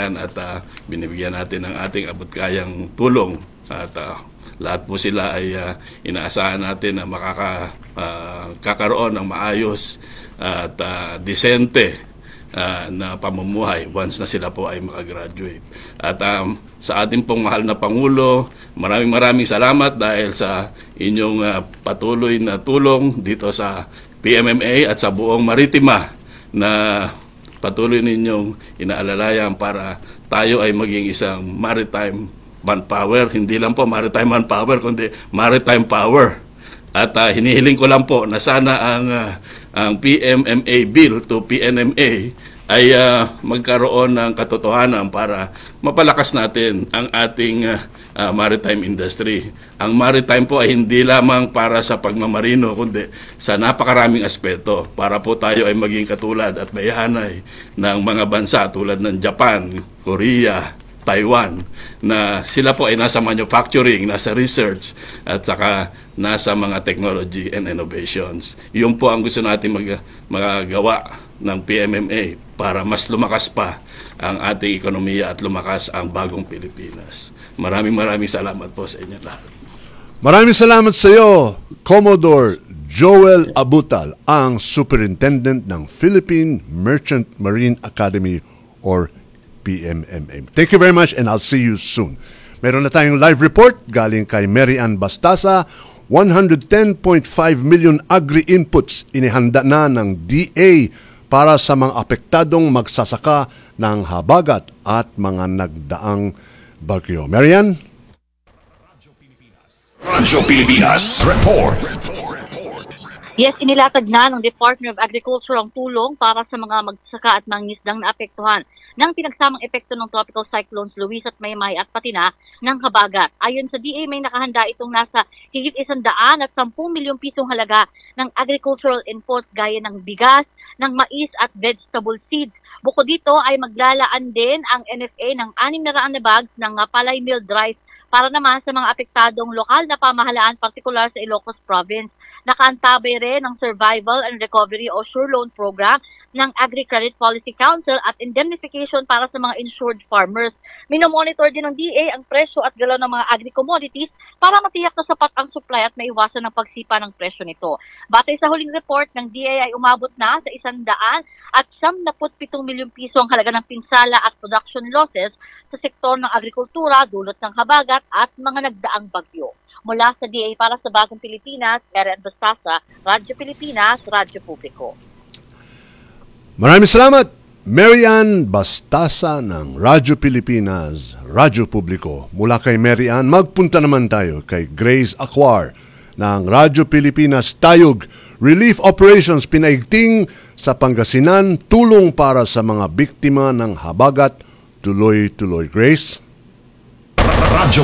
yan at binibigyan natin ng ating abot-kayang tulong at lahat po sila ay inaasahan natin na makakakaroon ng maayos at disente na pamumuhay once na sila po ay makagraduate. At sa ating pong mahal na Pangulo, maraming salamat dahil sa inyong patuloy na tulong dito sa PMMA at sa buong Maritima na patuloy ninyong inaalalayan para tayo ay maging isang maritime manpower. Hindi lang po maritime manpower, kundi maritime power. At hinihiling ko lang po na sana ang PMMA bill to PNMA ay magkaroon ng katotohanan para mapalakas natin ang ating maritime industry. Ang maritime po ay hindi lamang para sa pagmamarino, kundi sa napakaraming aspeto para po tayo ay maging katulad at bayahanay ng mga bansa tulad ng Japan, Korea, Taiwan, na sila po ay nasa manufacturing, nasa research, at saka nasa mga technology and innovations. Yun po ang gusto natin magagawa ng PMMA para mas lumakas pa ang ating ekonomiya at lumakas ang bagong Pilipinas. Maraming salamat po sa inyo lahat. Maraming salamat sa iyo, Commodore Joel Abutal, ang Superintendent ng Philippine Merchant Marine Academy or PMMA. Thank you very much and I'll see you soon. Meron na tayong live report galing kay Mary Ann Bastasa. 110.5 million agri-inputs inihanda na ng DA para sa mga apektadong magsasaka ng habagat at mga nagdaang bagyo. Mary Ann? Radyo Pilipinas Report. Yes, inilatag na ng Department of Agriculture ang tulong para sa mga magsasaka at mangingisdang naapektuhan ng pinagsamang epekto ng Tropical Cyclones Luis at Maymay at pati na ng habagat. Ayon sa DA, may nakahanda itong nasa higit 110 milyong pisong halaga ng agricultural inputs gaya ng bigas, ng mais at vegetable seeds. Bukod dito ay maglalaan din ang NFA ng 600 na bags ng palay milled rice para naman sa mga apektadong lokal na pamahalaan, partikular sa Ilocos Province. Nakaantabay rin ang Survival and Recovery o Sure Loan Program ng Agri-Credit Policy Council at indemnification para sa mga insured farmers. Minomonitor din ng DA ang presyo at galaw ng mga agri-commodities para matiyak na sapat ang supply at maiwasan ang pagsipa ng presyo nito. Batay sa huling report ng DA ay umabot na sa 100 at 77 milyong piso ang halaga ng pinsala at production losses sa sektor ng agrikultura dulot ng habagat at mga nagdaang bagyo. Mula sa DA para sa Bagong Pilipinas, Mary Ann Bastasa, Radyo Pilipinas, Radyo Publiko. Maraming salamat, Mary Ann Bastasa ng Radyo Pilipinas, Radyo Publiko. Mula kay Mary Ann, magpunta naman tayo kay Grace Acquar ng Radyo Pilipinas Tayug. Relief Operations pinaigting sa Pangasinan, tulong para sa mga biktima ng habagat. Tuloy-tuloy, Grace. Radyo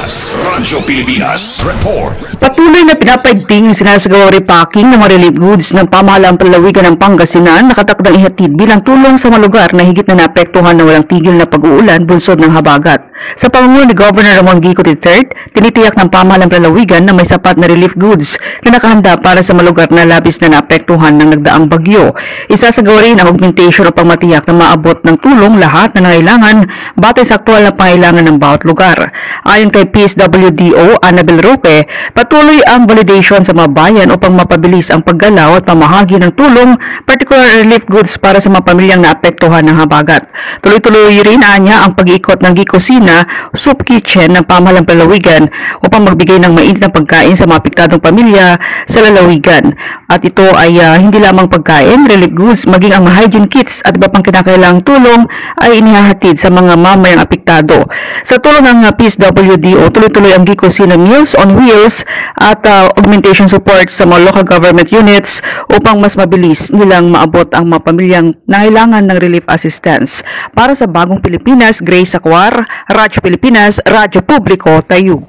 Pilipinas Report. Patuloy na pinapaigting sinasagawang repacking ng mga relief goods ng pamahalaang palalawigan ng Pangasinan, nakatakdang ihatid bilang tulong sa mga lugar na higit na naapektuhan ng walang tigil na pag-uulan bunsod ng habagat. Sa pamumuno ni Governor Ramon Gico III, tinitiyak ng pamahalaang palalawigan na may sapat na relief goods na nakahanda para sa mga lugar na labis na naapektuhan ng nagdaang bagyo. Isasagawa rin ang augmentation upang matiyak na maabot ng tulong lahat na nangailangan batay sa aktual na pangailangan ng bawat lugar. Ayon kay PSWDO Annabel Roque, patuloy ang validation sa mga bayan upang mapabilis ang paggalaw at pamahagi ng tulong, particular relief goods para sa mga pamilyang naapektuhan ng habagat. Tuloy-tuloy rin anya ang pag-iikot ng Gicosina Soup Kitchen ng pamahalang palalawigan upang magbigay ng mainit na pagkain sa mga apektadong pamilya sa lalawigan. At ito ay hindi lamang pagkain, relief goods, maging ang hygiene kits at iba pang kinakailangang tulong ay inihahatid sa mga mamayang apektado. Sa tulong ng PSWDO, tuloy-tuloy ang Gicosina Meals on Wheels at augmentation support sa mga local government units upang mas mabilis nilang maabot ang mga pamilyang nangailangan ng relief assistance. Para sa Bagong Pilipinas, Grace Acquar, Radyo Pilipinas, Radyo Publiko, Tayug.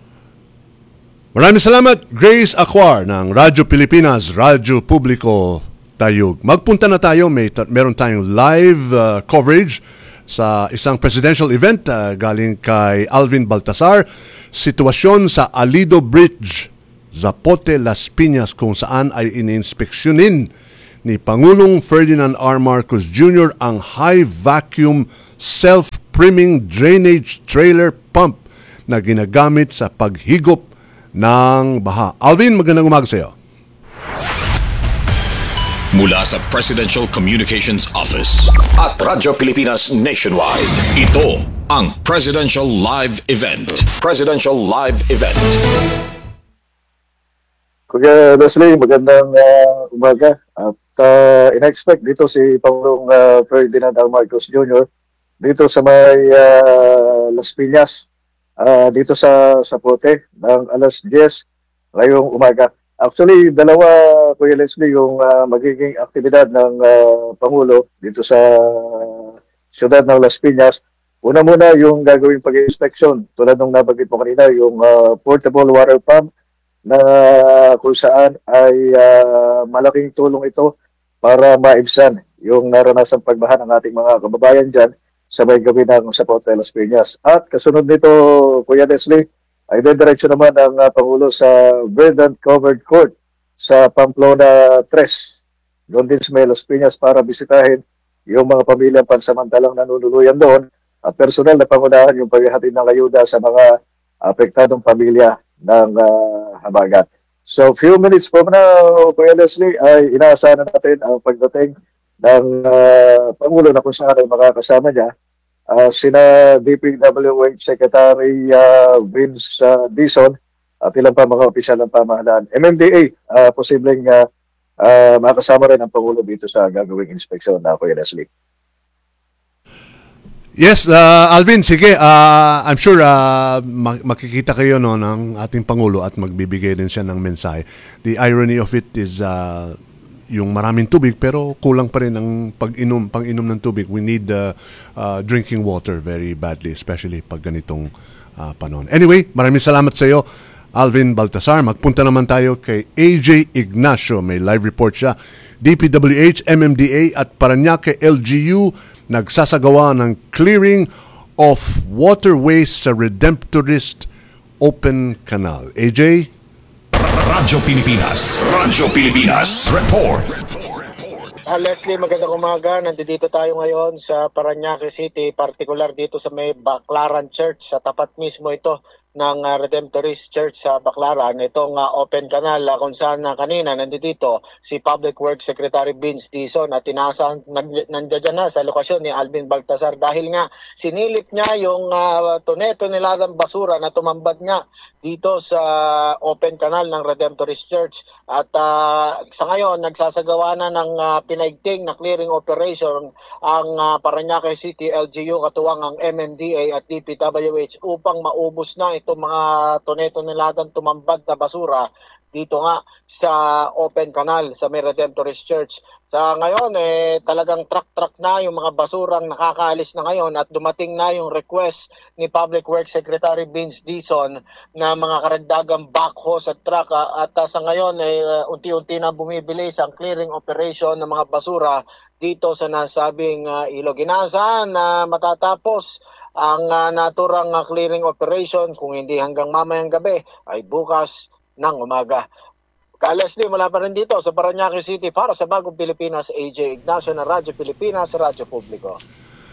Maraming salamat, Grace Acquar ng Radyo Pilipinas, Radyo Publiko, Tayug. Magpunta na tayo, meron tayong live coverage sa isang presidential event galing kay Alvin Baltasar. Sitwasyon sa Alido Bridge, Zapote, Las Piñas, kung saan ay ininspeksyonin ni Pangulong Ferdinand R. Marcos Jr. ang high vacuum self self-priming drainage trailer pump na ginagamit sa paghigop ng baha. Alvin, magandang umaga sa iyo. Mula sa Presidential Communications Office at Radyo Pilipinas Nationwide, ito ang Presidential Live Event. Presidential Live Event. Kuya Leslie, magandang umaga. At in-expect dito si Pangulong Ferdinand R. Marcos Jr. dito sa may Las Piñas, dito sa Pote ng alas 10 ngayong umaga. Actually, dalawa, Kuya Leslie, yung magiging aktibidad ng Pangulo dito sa siyudad ng Las Piñas. Una muna yung gagawing pag-inspeksyon, tulad nung nabanggit mo kanina, yung portable water pump na kung saan ay malaking tulong ito para maibsan yung naranasang pagbaha ng ating mga kababayan dyan sa may gabi ng sa Pote Las Piñas. At kasunod nito, Kuya Leslie, ay dediretso naman ang Pangulo sa Verdant Covered Court sa Pamplona 3. Doon din sa Las Piñas para bisitahin yung mga pamilyang pansamantalang nanunuluyan doon at personal na pangunahan yung paghahatid ng ayuda sa mga apektadong pamilya ng habagat. So few minutes from now, Kuya Leslie, ay inaasahan natin ang pagdating ng Pangulo na kung saan ay makakasama niya sina DPWH Secretary Vince Dizon at ilang pa mga opisyal ng pamahalaan. MMDA, posibleng makasama rin ang Pangulo dito sa gagawing inspeksyon na Kuya Leslie. Yes, Alvin, sige. I'm sure makikita kayo no, ng ating Pangulo at magbibigay din siya ng mensahe. The irony of it is yung maraming tubig pero kulang pa rin ang pang-inom ng tubig. We need drinking water very badly, especially pag ganitong panahon. Anyway, maraming salamat sa iyo, Alvin Baltasar. Magpunta naman tayo kay AJ Ignacio. May live report siya. DPWH, MMDA at Parañaque LGU nagsasagawa ng clearing of waterways sa Redemptorist Open Canal. AJ? Radyo Pilipinas. Radyo Pilipinas. Report. Leslie, magandang umaga. Nandito tayo ngayon sa Parañaque City, particular dito sa may Baclaran Church. Sa tapat mismo ito ng Redemptorist Church sa Baclaran. Itong open canal kung saan kanina nandito si Public Works Secretary Vince Dizon at tinaasahan nandiyan na sa lokasyon ni Alvin Baltasar dahil nga sinilip niya yung tone-toneladang basura na tumambad nga dito sa open canal ng Redemptorist Church at sa ngayon nagsasagawa na ng pinaigting na clearing operation ang Parañaque City LGU katuwang ang MMDA at DPWH upang maubos na itong mga tone-toneladang tumambad na basura dito nga sa open canal sa may Redemptorist Church. Sa ngayon, talagang truck na yung mga basurang nakakaalis na ngayon at dumating na yung request ni Public Works Secretary Vince Dizon na mga karagdagang backhoe sa truck at sa ngayon, unti-unti na bumibilis ang clearing operation ng mga basura dito sa nasabing ilog. Inaasahan na matatapos ang naturang clearing operation kung hindi hanggang mamayang gabi ay bukas ng umaga. Leslie, mula pa rin dito sa Parañaque City para sa Bagong Pilipinas, AJ Ignacio ng Radyo Pilipinas, Radyo Publiko.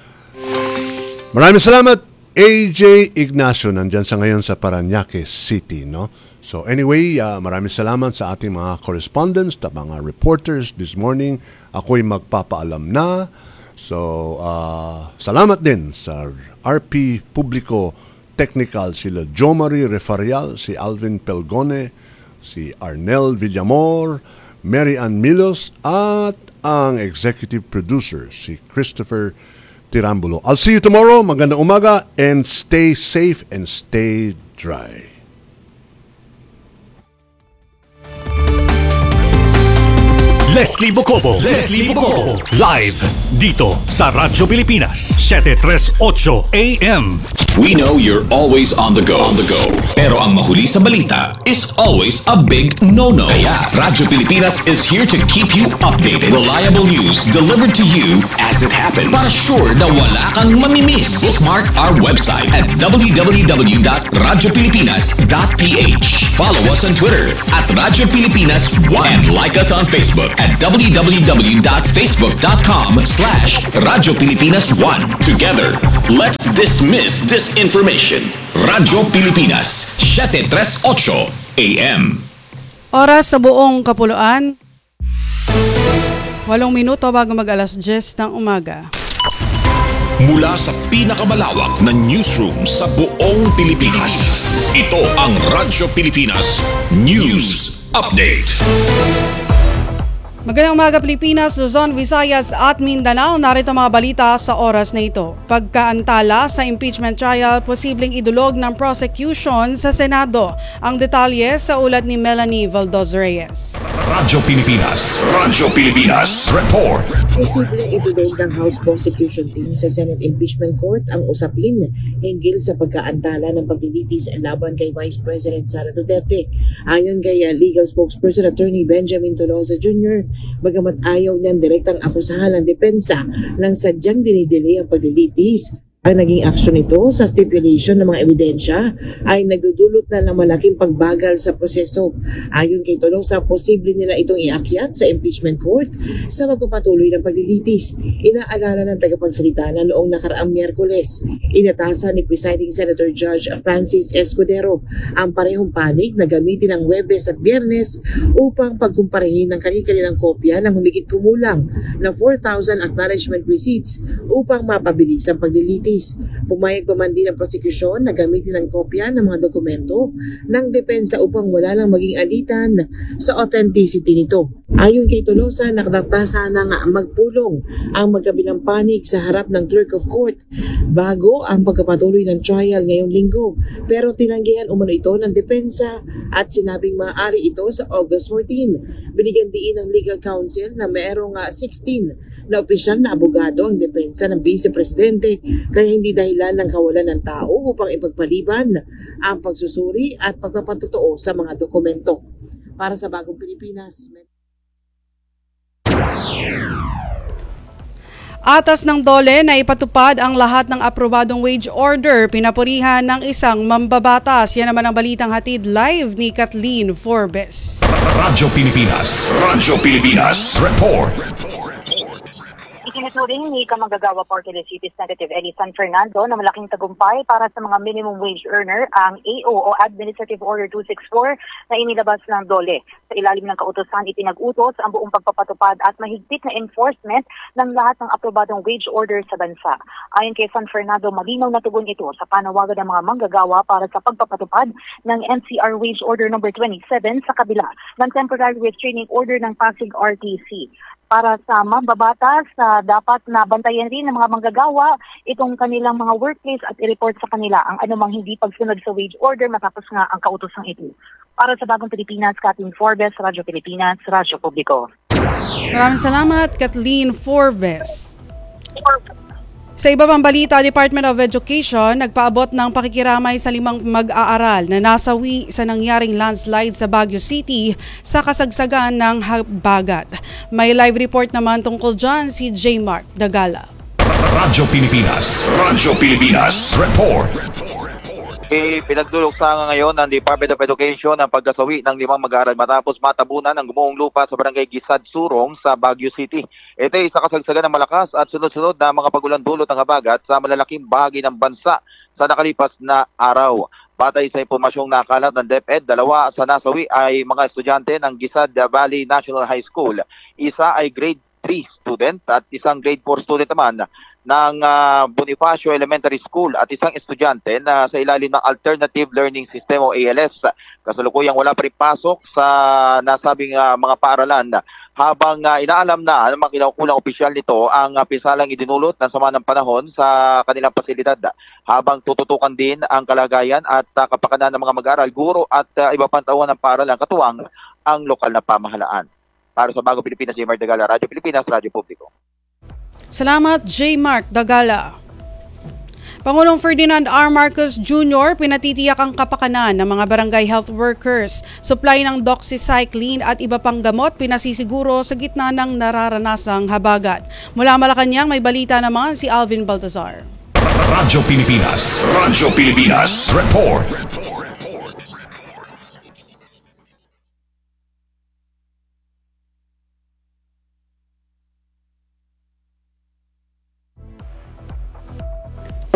Maraming salamat, AJ Ignacio. Nandyan sa ngayon sa Parañaque City, no? So anyway, maraming salamat sa ating mga correspondents, mga reporters this morning. Ako'y magpapaalam na. So, salamat din sa RP Publico Technical, sila Jo Marie Refarial, si Alvin Pelgone, si Arnel Villamor, Mary Ann Milos, at ang executive producer, si Christopher Tirambulo. I'll see you tomorrow. Magandang umaga and stay safe and stay dry. Leslie Bocobo. Live dito sa Radyo Pilipinas 738 AM. We know you're always on the go. Pero ang mahuli sa balita is always a big no-no. Kaya Radyo Pilipinas is here to keep you updated. Reliable news delivered to you as it happens. Para sure na wala kang mamimiss. Bookmark our website at www.radiopilipinas.ph. Follow us on Twitter at Radyo Pilipinas 1 and like us on Facebook at at www.facebook.com/Radyo Pilipinas 1. Together, let's dismiss disinformation. Radyo Pilipinas, 738 AM. Oras sa buong kapuluan, 8 minuto bago mag-alas 10 ng umaga. Mula sa pinakamalawak na newsroom sa buong Pilipinas, ito ang Radyo Pilipinas News Update. Magandang umaga Pilipinas, Luzon, Visayas at Mindanao. Narito mga balita sa oras na ito. Pagkaantala sa impeachment trial, posibleng idulog ng prosecution sa Senado. Ang detalye sa ulat ni Melanie Valdez-Reyes. Radyo Pilipinas, Report. Posibleng idulog ng House Prosecution Team sa Senate Impeachment Court ang usapin hinggil sa pagkaantala ng paglilitis laban kay Vice President Sara Duterte. Ayon kay legal spokesperson Attorney Benjamin Tolosa Jr., bagamat ayaw niyang direktang akusahan ng depensa ng sadyang dinidili ang paglilitis, ang naging aksyon nito sa stipulation ng mga ebidensya ay nagdudulot na ng malaking pagbagal sa proseso. Ayon kay Tolosa, posible nila itong iakyat sa impeachment court sa magpapatuloy ng paglilitis. Inaalala ng tagapagsalita na noong nakaraang Miyerkules, inatasan ni Presiding Senator Judge Francis Escudero ang parehong panig na gamitin ang Huwebes at Biyernes upang pagkumparehin ng kanilang kopya ng humigit kumulang na 4,000 acknowledgement receipts upang mapabilis ang paglilitis. Pumayag pa man din ang prosekusyon na gamitin ang kopya ng mga dokumento ng depensa upang wala lang maging alitan sa authenticity nito. Ayon kay Tolosa, nakadakta sana nga magpulong ang magkabilang panig sa harap ng clerk of court bago ang pagkapatuloy ng trial ngayong linggo. Pero tinanggihan umano ito ng depensa at sinabing maaari ito sa August 14. Binigyan diin ng legal counsel na mayroong 16 na opisyal na abogado ang depensa ng Vice Presidente, kaya hindi dahilan ng kawalan ng tao upang ipagpaliban ang pagsusuri at pagpapatotoo sa mga dokumento. Para sa Bagong Pilipinas, Atas ng DOLE na ipatupad ang lahat ng aprobadong wage order, pinapurihan ng isang mambabatas. Yan naman ang balitang hatid live ni Kathleen Forbes. Radyo Pilipinas, Report. Ikinuturing ni Kamagagawa Party List Representative Eli San Fernando na malaking tagumpay para sa mga minimum wage earner ang AO o Administrative Order 264 na inilabas ng DOLE. Sa ilalim ng kautosan, itinag-utos ang buong pagpapatupad at mahigpit na enforcement ng lahat ng aprobadong wage order sa bansa. Ayon kay San Fernando, malinaw na tugon ito sa panawagan ng mga manggagawa para sa pagpapatupad ng NCR Wage Order No. 27 sa kabila ng Temporary Restraining Order ng Pasig RTC. Para sa mambabatas, dapat na bantayan rin ng mga manggagawa itong kanilang mga workplace at i-report sa kanila ang anumang hindi pagsunod sa wage order matapos nga ang kautosang ito. Para sa Bagong Pilipinas, Kathleen Forbes, Radyo Pilipinas, Radyo Publiko. Maraming salamat, Kathleen Forbes. Sa iba pang balita, Department of Education nagpaabot ng pakikiramay sa 5 mag-aaral na nasawi sa nangyaring landslide sa Baguio City sa kasagsagan ng habagat. May live report naman tungkol dyan si J. Mark Dagala. Radyo Pilipinas, Report. Pinagduluksa ngayon ng Department of Education ang pagkasawi ng 5 mag-aaral matapos matabunan ng gumuong lupa sa barangay Gisad Surong sa Baguio City. Ito ay isa kasagsagan ng malakas at sunod-sunod na mga pagulan dulot ng habagat sa malalaking bahagi ng bansa sa nakalipas na araw. Batay sa impormasyong nakalat ng DepEd, 2 sa nasawi ay mga estudyante ng Gisad Valley National High School. Isa ay grade 3 student at isang grade 4 student naman ng Bonifacio Elementary School at isang estudyante na sa ilalim ng Alternative Learning System o ALS. Kasalukuyang wala pa rin pasok sa nasabing mga paaralan habang inaalam na ng mga kinukulang opisyal nito ang pisalang idinulot ng sama ng panahon sa kanilang pasilidad. Habang tututukan din ang kalagayan at kapakanan ng mga mag-aaral, guro at iba pang tauhan ng paaralan katuwang ang lokal na pamahalaan. Para sa Bagong Pilipinas, J. Mark Dagala, Radyo Pilipinas, Radyo Publiko. Salamat, J. Mark Dagala. Pangulong Ferdinand R. Marcos Jr. pinatitiyak ang kapakanan ng mga barangay health workers. Supply ng doxycycline at iba pang gamot pinasisiguro sa gitna ng nararanasang habagat. Mula Malacanang, may balita naman si Alvin Baltazar. Radyo Pilipinas, Report.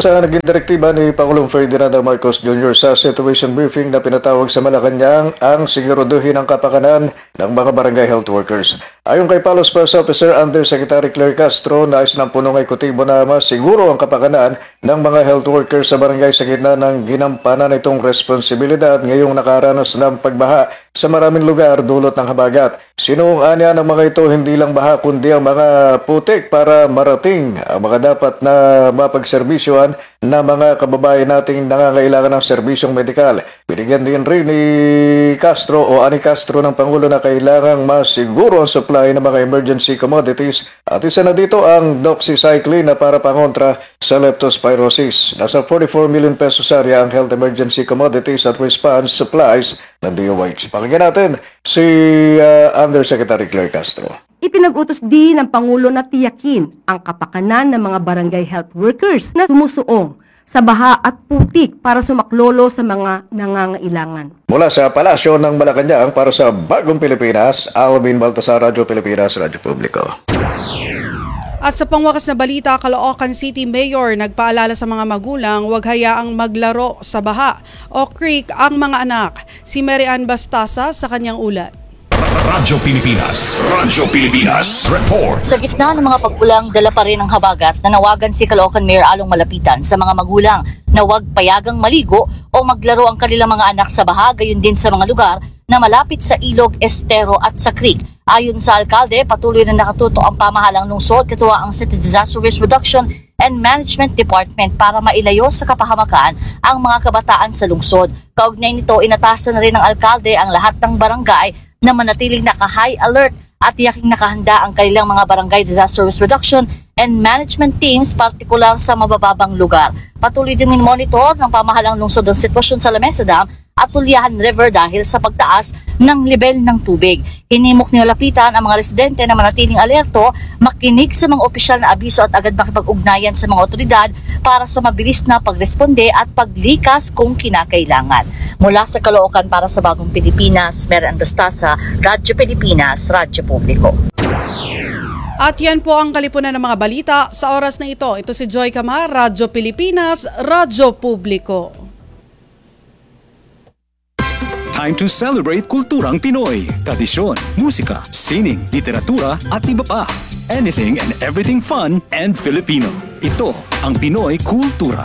Sa naging direktiba ni Pangulong Ferdinand Marcos Jr. sa situation briefing na pinatawag sa Malacanang ang siguraduhin ang kapakanan ng mga barangay health workers. Ayon kay Palos Press Officer Undersecretary Claire Castro, nais ng punong ekutibo na masiguro ang kapakanan ng mga health workers sa barangay sa gitna ng ginampanan itong responsibilidad ngayong nakaranas ng pagbaha sa maraming lugar dulot ng habagat. Sinuung-anya ng mga ito hindi lang baha kundi ang mga putik para marating ang mga dapat na mapagserbisyohan na mga kababayan nating nangangailangan ng serbisyong medikal. Binigyan din rin ni Castro o Ani Castro ng Pangulo na kailangang masiguro ang supply ng mga emergency commodities at isa na dito ang doxycycline na para pangontra sa leptospirosis. Nasa 44 million pesos area ang health emergency commodities at response supplies ng DOH. Pakinggan natin si Undersecretary Claire Castro. Ipinag-utos din ng Pangulo na tiyakin ang kapakanan ng mga barangay health workers na sumusuong sa baha at putik para sumaklolo sa mga nangangailangan. Mula sa Palasyo ng Malacanang para sa Bagong Pilipinas, Alvin Baltasar, Radyo Pilipinas, Radyo Publiko. At sa pangwakas na balita, Caloocan City Mayor nagpaalala sa mga magulang huwag hayaang maglaro sa baha o creek ang mga anak. Si Mary Ann Bastasa sa kanyang ulat. Radyo Pilipinas Report. Sa gitna ng mga pagkulang, dala pa rin ang habagat na nawagan si Caloocan Mayor Along Malapitan sa mga magulang na huwag payagang maligo o maglaro ang kanilang mga anak sa baha, gayon din sa mga lugar na malapit sa ilog, estero at sa creek. Ayon sa alkalde, patuloy na nakatutok ang pamahalang lungsod katuwa ang City Disaster Risk Reduction and Management Department para mailayo sa kapahamakan ang mga kabataan sa lungsod. Kaugnay nito, inatasan na rin ng alkalde ang lahat ng barangay na manatiling naka-high alert at tiyaking nakahanda ang kanilang mga barangay disaster risk reduction and management teams, partikular sa mabababang lugar. Patuloy din monitor ng pamahalang lungsod ang sitwasyon sa Lamesa Dam at Tulyahan River dahil sa pagtaas ng level ng tubig. Hinimok ni Lapitan ang mga residente na manatiling alerto, makinig sa mga opisyal na abiso at agad makipag-ugnayan sa mga otoridad para sa mabilis na pagresponde at paglikas kung kinakailangan. Mula sa Caloocan para sa Bagong Pilipinas, Mary Ann Bastasa, Radyo Pilipinas, Radyo Publiko. At yan po ang kalipunan ng mga balita sa oras na ito. Ito si Joy Camar, Radyo Pilipinas, Radyo Publiko. Time to celebrate kulturang Pinoy. Tradisyon, musika, sining, literatura at iba pa. Anything and everything fun and Filipino. Ito ang Pinoy Kultura.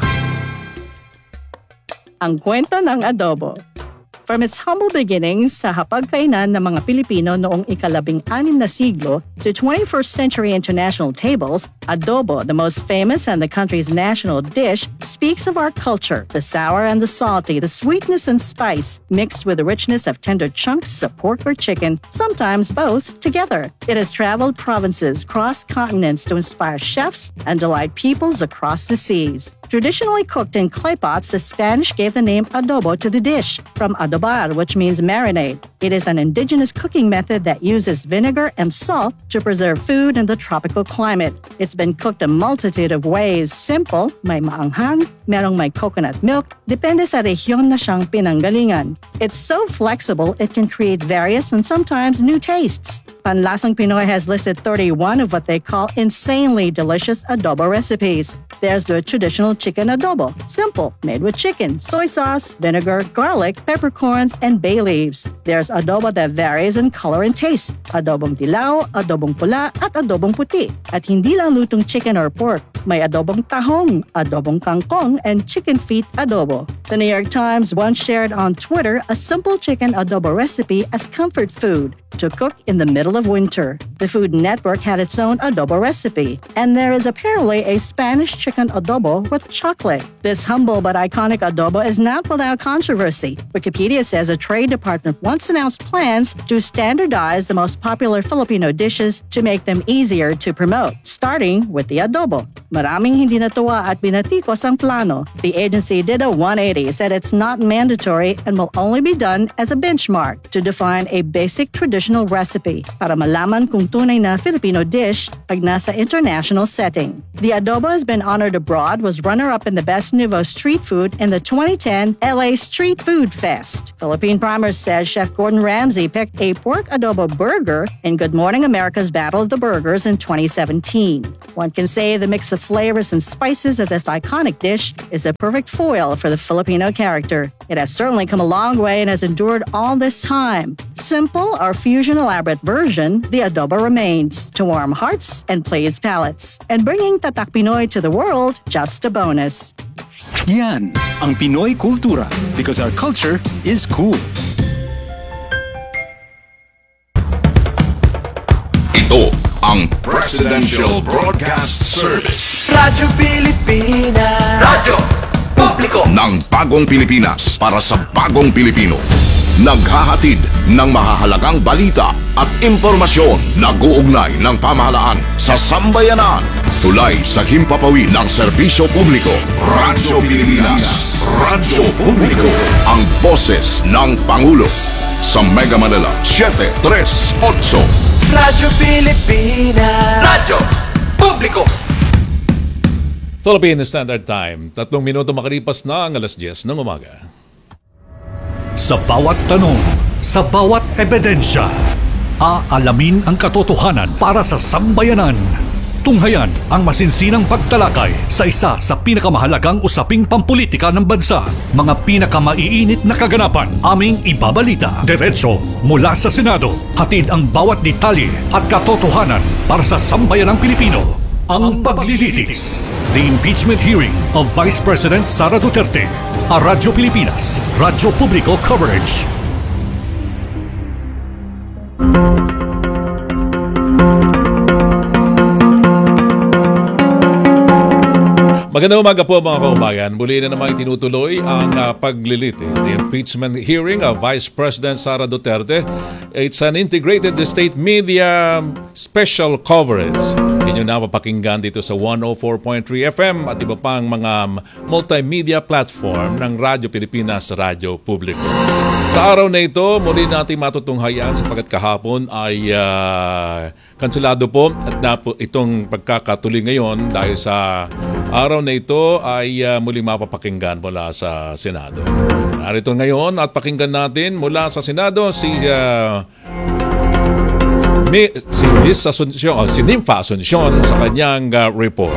Ang kwento ng adobo. From its humble beginnings sa hapagkainan ng mga Pilipino noong ika-16 na siglo to 21st century international tables, adobo, the most famous and the country's national dish, speaks of our culture, the sour and the salty, the sweetness and spice, mixed with the richness of tender chunks of pork or chicken, sometimes both together. It has traveled provinces, crossed continents to inspire chefs and delight peoples across the seas. Traditionally cooked in clay pots, the Spanish gave the name adobo to the dish, from adobar, which means marinade. It is an indigenous cooking method that uses vinegar and salt to preserve food in the tropical climate. It's been cooked a multitude of ways. Simple, may maanghang, merong may coconut milk, depende sa rehiyon na siyang pinanggalingan. It's so flexible, it can create various and sometimes new tastes. Panlasang Pinoy has listed 31 of what they call insanely delicious adobo recipes. There's the traditional chicken adobo, simple, made with chicken, soy sauce, vinegar, garlic, peppercorns, and bay leaves. There's adobo that varies in color and taste, adobong dilaw, adobong pula, at adobong puti. At hindi lang lutong chicken or pork, may adobong tahong, adobong kangkong, and chicken feet adobo. The New York Times once shared on Twitter a simple chicken adobo recipe as comfort food to cook in the middle of winter. The Food Network had its own adobo recipe, and there is apparently a Spanish chicken adobo with chocolate. This humble but iconic adobo is not without controversy. Wikipedia says a trade department once announced plans to standardize the most popular Filipino dishes to make them easier to promote, starting with the adobo. Maraming hindi natuwa at binatikos ang plano. The agency did a 180, said it's not mandatory and will only be done as a benchmark to define a basic traditional recipe para malaman kung tunay na Filipino dish pag nasa international setting. The adobo has been honored abroad, was runner-up in the Best Nouveau Street Food in the 2010 LA Street Food Fest. Philippine Primer says Chef Gordon Ramsay picked a pork adobo burger in Good Morning America's Battle of the Burgers in 2017. cuisine. One can say the mix of flavors and spices of this iconic dish is a perfect foil for the Filipino character. It has certainly come a long way and has endured all this time. Simple or fusion elaborate version, the adobo remains to warm hearts and please palates. And bringing Tatak Pinoy to the world, just a bonus. Yan ang Pinoy kultura because our culture is cool. Ito ang Presidential Broadcast Service. Radyo Pilipinas. Radyo Publiko ng bagong Pilipinas para sa bagong Pilipino. Naghahatid ng mahahalagang balita at impormasyon na guugnay ng pamahalaan sa sambayanan. Tulay sa himpapawid ng serbisyo publiko. Radyo Pilipinas. Radyo Publiko. Ang boses ng Pangulo. Sa Mega Manila, 738. Radyo Pilipinas. Radyo Publiko. Philippine Standard Time, 3 minuto makalipas na ang 10:00 ng umaga. Sa bawat tanong, sa bawat ebidensya, aalamin ang katotohanan para sa sambayanan. Tunghayan ang masinsinang pagtalakay sa isa sa pinakamahalagang usaping pampulitika ng bansa. Mga pinakamaiinit na kaganapan aming ibabalita. Diretso mula sa Senado. Hatid ang bawat detalye at katotohanan para sa sambayanang Pilipino. Ang paglilitis. The impeachment hearing of Vice President Sara Duterte. A Radyo Pilipinas, Radyo Publiko coverage. Magandang umaga po mga kaubayan. Muli na naman tinutuloy ang paglilitis. The impeachment hearing of Vice President Sara Duterte. It's an integrated state media special coverage. Inyo na mapakinggan dito sa 104.3 FM at iba pang mga multimedia platform ng Radyo Pilipinas, Radyo Publiko. Sa araw na ito, muli natin matutunghayan sapagkat kahapon ay kanselado po at itong pagkakatuloy ngayon dahil sa araw na ito ay muli mapapakinggan mula sa Senado. Narito ngayon at pakinggan natin mula sa Senado si Nympha Asuncion sa kanyang report.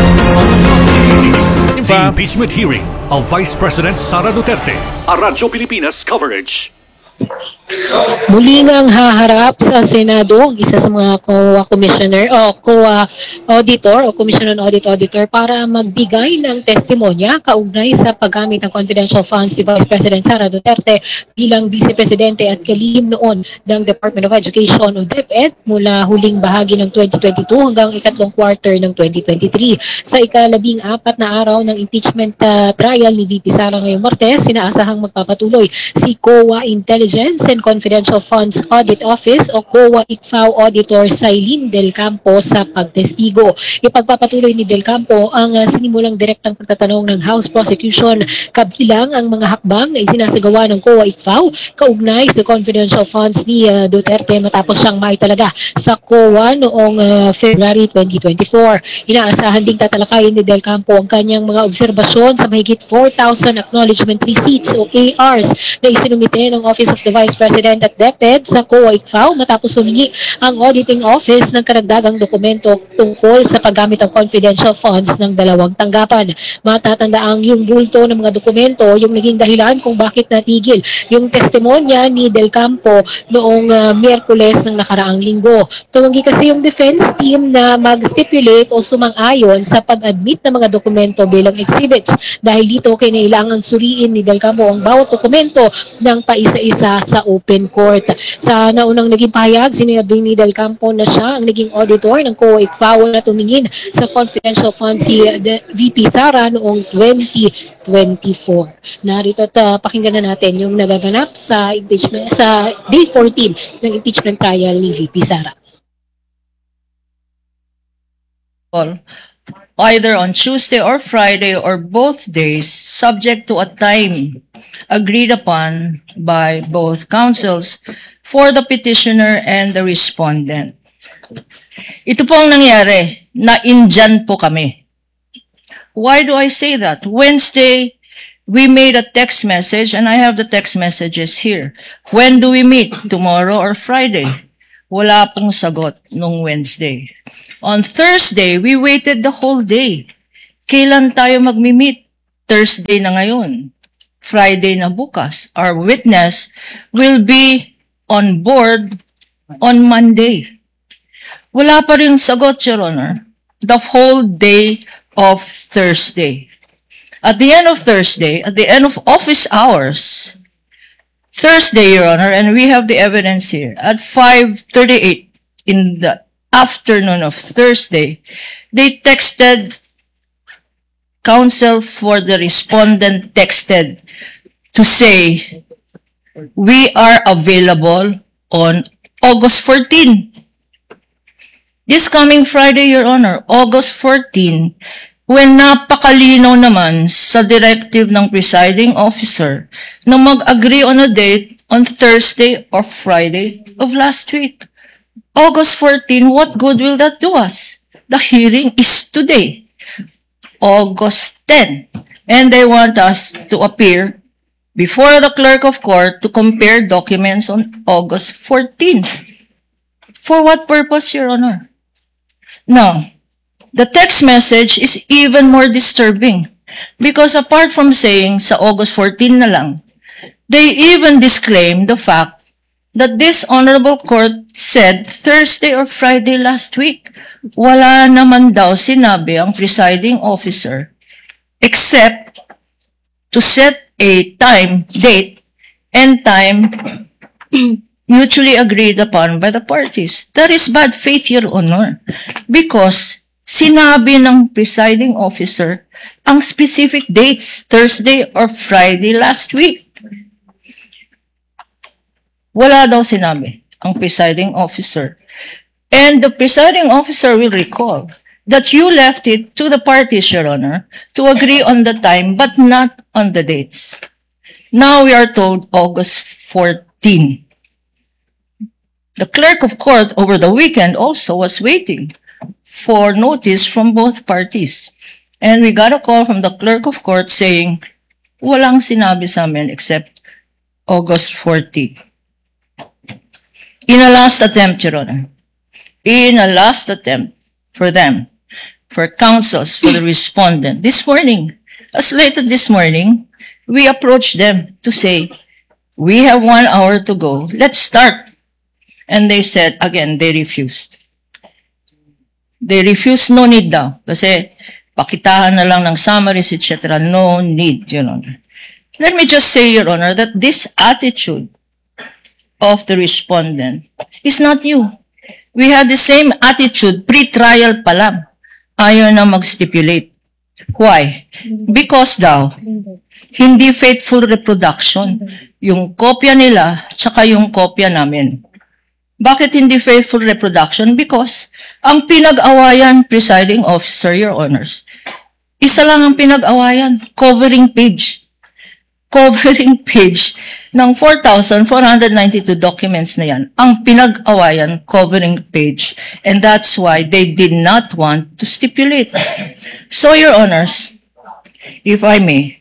The impeachment hearing of Vice President Sara Duterte. A Radyo Pilipinas coverage. Muli ngang haharap sa Senado ang isa sa mga COA Commissioner o COA Auditor o Commission on Auditor para magbigay ng testimonya kaugnay sa paggamit ng confidential funds ni Vice President Sara Duterte bilang Vice Presidente at kalihim noon ng Department of Education o DepEd mula huling bahagi ng 2022 hanggang ikatlong quarter ng 2023. Sa ika-14 na araw ng impeachment trial ni VP Sara ngayong Martes, sinaasahang magpapatuloy si COA Intelligence and Confidential Funds Audit Office o COA ICFAO Auditor Sailin Del Campo sa pagtestigo. Ipagpapatuloy ni Del Campo ang sinimulang direktang pagtatanong ng House Prosecution kabilang ang mga hakbang na isinasagawa ng COA ICFAO kaugnay sa confidential funds ni Duterte matapos siyang maitalaga sa COA noong February 2024. Inaasahan ding tatalakayin ni Del Campo ang kanyang mga obserbasyon sa mahigit 4,000 acknowledgement receipts o ARs na isinumite ng Office of the Vice President at DepEd sa COA ICFAO matapos humingi ang Auditing Office ng karagdagang dokumento tungkol sa paggamit ng confidential funds ng dalawang tanggapan. Matatandaang yung bulto ng mga dokumento yung naging dahilan kung bakit natigil yung testimonya ni Del Campo noong Miyerkules ng nakaraang linggo. Tumanggi kasi yung defense team na mag-stipulate o sumang-ayon sa pag-admit ng mga dokumento bilang exhibits dahil dito kinailangan suriin ni Del Campo ang bawat dokumento ng paisa-isa sa open court. Sa naunang naging pahayag, sinabi ni Del Campo na siya ang naging auditor ng COA ICFAO na tumingin sa confidential funds si VP Sara noong 2024. Narito at pakinggan na natin yung nagaganap sa impeachment sa day 14 ng impeachment trial ni VP Sara. Either on Tuesday or Friday or both days, subject to a time agreed upon by both counsels for the petitioner and the respondent. Ito po ang nangyari, na indyan po kami. Why do I say that? Wednesday, we made a text message and I have the text messages here. When do we meet? Tomorrow or Friday? Wala pong sagot nung Wednesday. On Thursday, we waited the whole day. Kailan tayo magmi-meet? Thursday na ngayon. Friday na bukas. Our witness will be on board on Monday. Wala pa rin sagot, Your Honor. The whole day of Thursday. At the end of Thursday, at the end of office hours, Thursday, Your Honor, and we have the evidence here, at 5:38 in the afternoon of Thursday, they texted, counsel for the respondent texted to say, we are available on August 14. This coming Friday, Your Honor, August 14, when napakalinaw naman sa directive ng presiding officer na mag-agree on a date on Thursday or Friday of last week. August 14, what good will that do us? The hearing is today, August 10, and they want us to appear before the clerk of court to compare documents on August 14. For what purpose, Your Honor? Now, the text message is even more disturbing because apart from saying sa August 14 na lang, they even disclaim the fact that this honorable court said Thursday or Friday last week. Wala naman daw sinabi ang presiding officer except to set a time, date, and time mutually agreed upon by the parties. That is bad faith, Your Honor, because sinabi ng presiding officer ang specific dates, Thursday or Friday last week. Wala daw sinabi ang presiding officer. And the presiding officer will recall that you left it to the parties, Your Honor, to agree on the time but not on the dates. Now we are told August 14. The clerk of court over the weekend also was waiting for notice from both parties. And we got a call from the clerk of court saying, walang sinabi sa amin except August 14. In a last attempt, Your Honor, in a last attempt for them, for counsels, for the respondent, this morning, as late as this morning, we approached them to say, we have 1 hour to go, let's start. And they said, again, they refused. They refused, no need daw. Kasi pakitahan na lang ng summaries, etc. No need, Your Honor. Let me just say, Your Honor, that this attitude of the respondent is not new. We had the same attitude pre-trial pa lang. Ayaw na mag-stipulate. Why? Because daw, hindi faithful reproduction. Yung kopya nila, tsaka yung kopya namin. Bakit hindi faithful reproduction? Because ang pinag-awayan, presiding officer, Your Honors, isa lang ang pinag-awayan, covering page. Covering page ng 4,492 documents na yan. Ang pinag-awayan, covering page. And that's why they did not want to stipulate. So, Your Honors, if I may,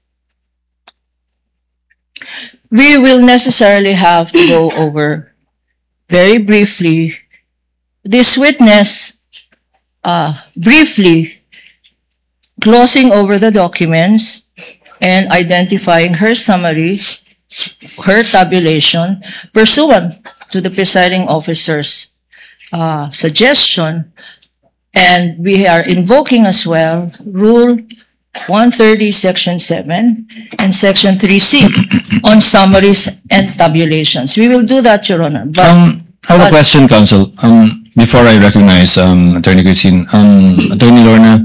we will necessarily have to go over very briefly this witness, briefly glossing over the documents and identifying her summary, her tabulation, pursuant to the presiding officer's suggestion. And we are invoking as well Rule 130, Section 7, and Section 3C on summaries and tabulations. We will do that, Your Honor. But, I have a question, Counsel. Before I recognize Attorney Christine, Attorney Lorna,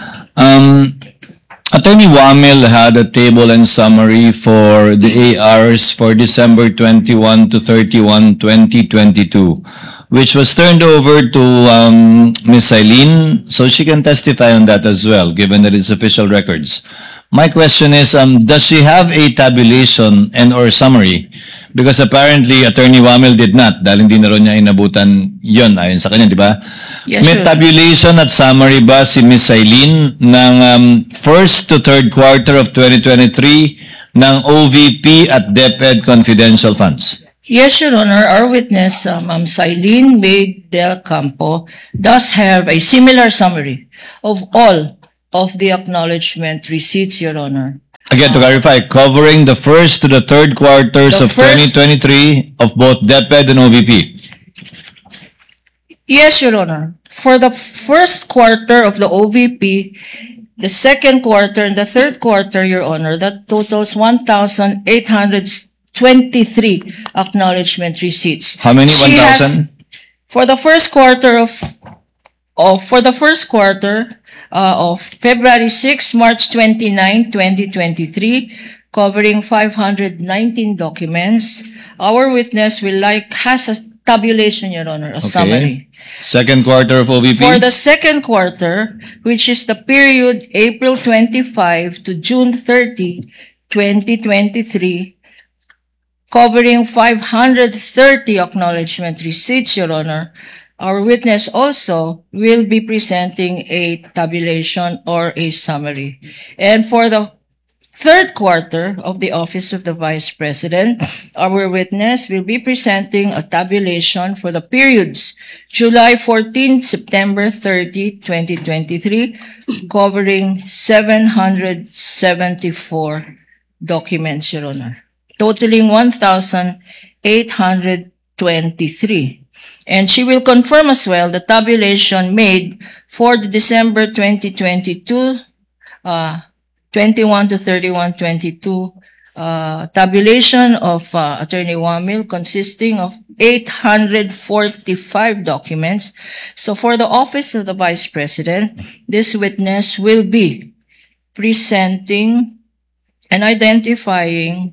Attorney Wamil had a table and summary for the ARs for December 21 to 31, 2022, which was turned over to Ms. Eileen, so she can testify on that as well, given that it's official records. My question is, does she have a tabulation and or summary? Because apparently, Attorney Wamil did not, dahil hindi na rin niya inabutan yun, ayon sa kanya, di ba? Yes, May sure. tabulation at summary ba si Ms. Eileen ng first to third quarter of 2023 ng OVP at DepEd confidential funds? Yes, Your Honor, our witness, Ma'am Silene May Del Campo, does have a similar summary of all of the acknowledgement receipts, Your Honor. Again, to clarify, covering the first to the third quarters The of first- 2023 of both DepEd and OVP. Yes, Your Honor. For the first quarter of the OVP, the second quarter, and the third quarter, Your Honor, that totals 1,823 acknowledgement receipts. How many? She has- 1,000? For the first quarter of February 6, March 29, 2023, covering 519 documents, our witness has a tabulation, Your Honor, a summary. Second quarter of OVP. For the second quarter, which is the period April 25 to June 30, 2023, covering 530 acknowledgement receipts, Your Honor, our witness also will be presenting a tabulation or a summary. And for the third quarter of the Office of the Vice President, our witness will be presenting a tabulation for the periods July 14, September 30, 2023, covering 774 documents, Your Honor, totaling 1,823. And she will confirm as well the tabulation made for the December 2022, 21 to 31, 22, tabulation of Attorney Wamil consisting of 845 documents. So for the Office of the Vice President, this witness will be presenting and identifying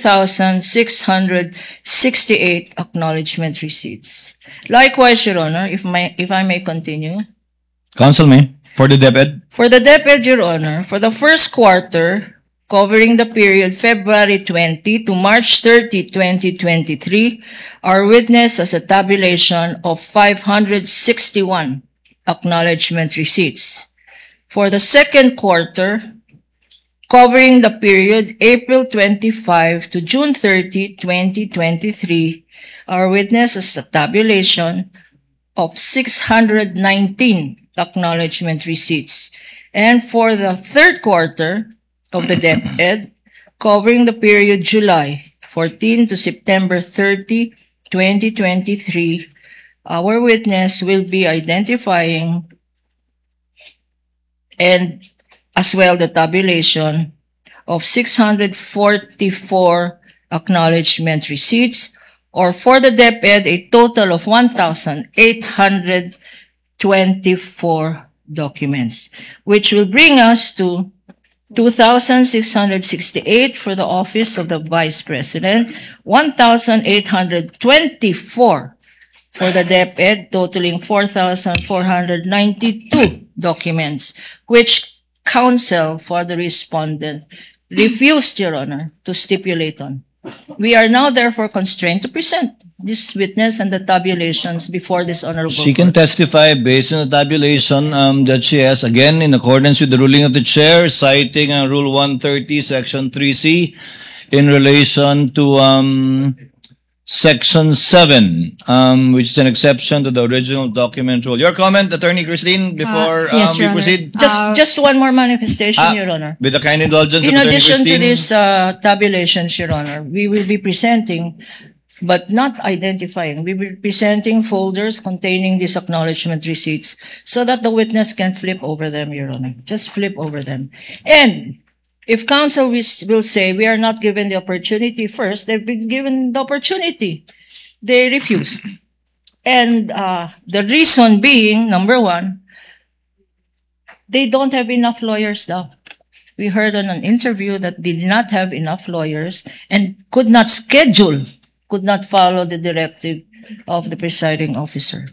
2,668 acknowledgement receipts. Likewise, Your Honor, if I may continue. Counsel me, for the DepEd. For the DepEd, Your Honor, for the first quarter, covering the period February 20 to March 30, 2023, our witness has a tabulation of 561 acknowledgement receipts. For the second quarter, covering the period April 25 to June 30, 2023, our witness has a tabulation of 619 acknowledgement receipts. And for the third quarter of the DepEd, covering the period July 14 to September 30, 2023, our witness will be identifying and as well the tabulation of 644 acknowledgement receipts, or for the DepEd, a total of 1,824 documents, which will bring us to 2,668 for the Office of the Vice President, 1,824 for the DepEd, totaling 4,492 documents, which counsel for the respondent refused, Your Honor, to stipulate on. We are now therefore constrained to present this witness and the tabulations before this honorable She can court. testify based on the tabulation that she has, again, in accordance with the ruling of the chair, citing Rule 130, Section 3C, in relation to Section 7, which is an exception to the original document rule. Your comment, Attorney Christine, before Yes, we Your Honor. proceed? Just one more manifestation, Your Honor. With the kind indulgence In of Attorney addition to Christine. these tabulations, Your Honor, we will be presenting, but not identifying, we will be presenting folders containing these acknowledgement receipts so that the witness can flip over them, Your Honor. Just flip over them. And if counsel will say we are not given the opportunity first, they've been given the opportunity. They refused. And the reason being, number one, they don't have enough lawyers now. We heard on an interview that they did not have enough lawyers and could not schedule, could not follow the directive of the presiding officer.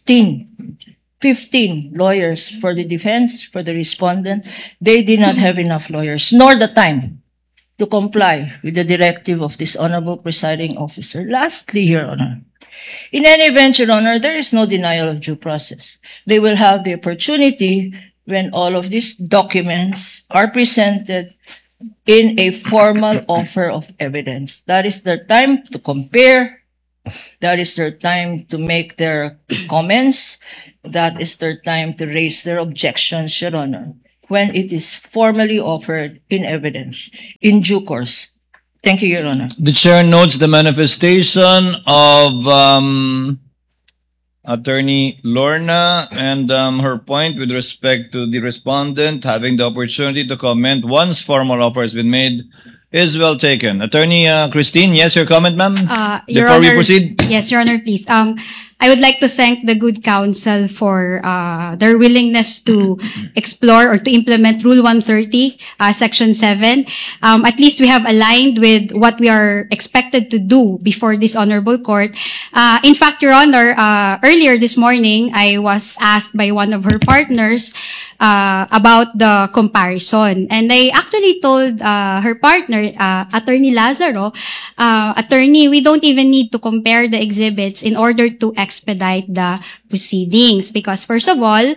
15 lawyers for the defense, for the respondent. They did not have enough lawyers, nor the time to comply with the directive of this honorable presiding officer. Lastly, Your Honor, in any event, Your Honor, there is no denial of due process. They will have the opportunity when all of these documents are presented in a formal offer of evidence. That is their time to compare, That is their time to make their comments. That is their time to raise their objections, Your Honor, when it is formally offered in evidence in due course. Thank you, Your Honor. The chair notes the manifestation of Attorney Lorna and her point with respect to the respondent having the opportunity to comment once formal offer has been made is well taken. Attorney Christine, yes, your comment, ma'am? Your Before we Honor, proceed? Yes, Your Honor, please. I would like to thank the good counsel for their willingness to explore or to implement Rule 130, Section 7. At least we have aligned with what we are expected to do before this honorable court. In fact, Your Honor, earlier this morning, I was asked by one of her partners about the comparison. And I actually told her partner, Attorney Lazaro, Attorney, we don't even need to compare the exhibits in order to expedite the proceedings. Because first of all,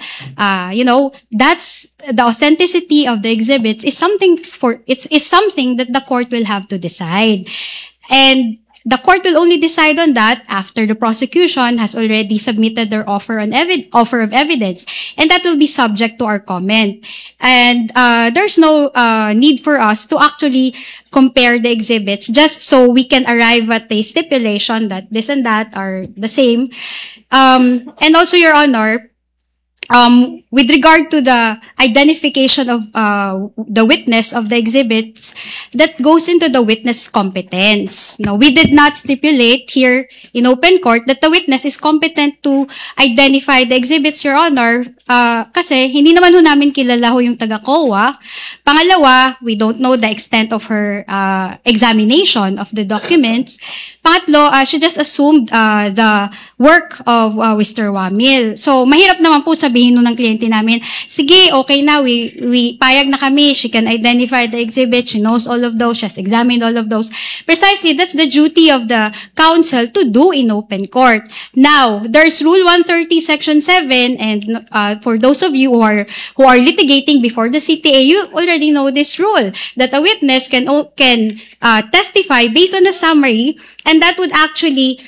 that's the authenticity of the exhibits is something something that the court will have to decide. And the court will only decide on that after the prosecution has already submitted their offer of evidence, and that will be subject to our comment. And there's no need for us to actually compare the exhibits just so we can arrive at a stipulation that this and that are the same. And also, Your Honor, with regard to the identification of the witness of the exhibits, that goes into the witness competence. Now, we did not stipulate here in open court that the witness is competent to identify the exhibits, Your Honor, kasi hindi naman ho namin kilala ho yung taga-COA. Pangalawa, we don't know the extent of her examination of the documents. Pangatlo, she just assumed the work of Mr. Wamil. So, mahirap naman po sabihin nun ng kliyente namin, sige, okay na, we payag na kami, she can identify the exhibit, she knows all of those, she has examined all of those. Precisely, that's the duty of the counsel to do in open court. Now, there's Rule 130, Section 7, and for those of you who are litigating before the CTA, you already know this rule, that a witness can testify based on a summary, and that would actually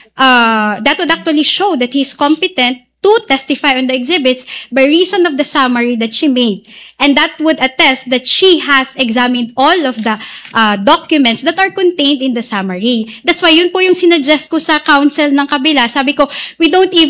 show that he's competent to testify on the exhibits by reason of the summary that she made. And that would attest that she has examined all of the documents that are contained in the summary. That's why yun po yung sinuggest ko sa counsel ng kabila. Sabi ko, we